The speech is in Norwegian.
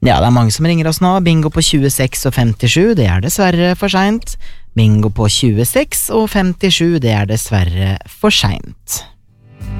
Ja, det mange som ringer oss nå. Bingo på 26 og 57, det dessverre for sent. Bingo på 26 og 57, det dessverre for sent.